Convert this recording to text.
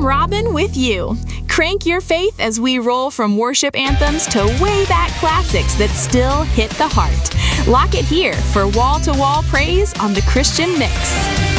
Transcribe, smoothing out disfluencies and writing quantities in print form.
Robin with you. Crank your faith as we roll from worship anthems to way back classics that still hit the heart. Lock it here for wall-to-wall praise on the Christian Mix.